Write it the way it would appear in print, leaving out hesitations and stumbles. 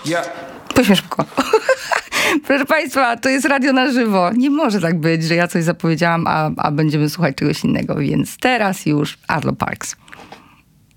Pośmiesz szybko. Proszę Państwa, to jest radio na żywo. Nie może tak być, że ja coś zapowiedziałam, a będziemy słuchać czegoś innego. Więc teraz już Arlo Parks.